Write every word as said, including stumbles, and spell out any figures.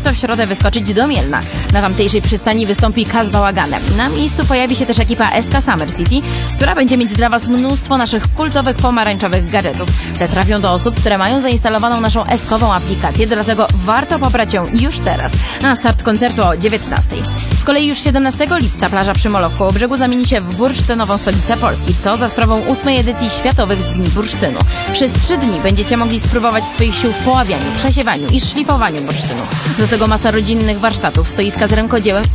warto w środę wyskoczyć do Mielna. Na tamtejszej przystani wystąpi K z bałaganem. Na miejscu pojawi się też ekipa S K Summer City, która będzie mieć dla Was mnóstwo naszych kultowych pomarańczowych gadżetów. Te trafią do osób, które mają zainstalowaną naszą S-kową aplikację, dlatego warto pobrać ją już teraz. Na start koncertu o dziewiętnastej. Z kolei już siedemnastego lipca plaża przy Molo w Kołobrzegu zamieni się w bursztynową stolicę Polski. To za sprawą ósmej edycji Światowych Dni Bursztynu. Przez trzy dni będziecie mogli spróbować swoich sił w poławianiu, przesiewaniu i szlifowaniu bursztynu. Do tego masa rodzinnych warsztatów, stoiska z rękodziełem